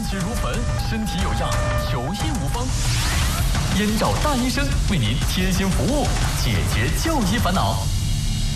齿如焚，身体有恙，有益无方。燕赵大医生为您贴心服务，解决就医烦恼。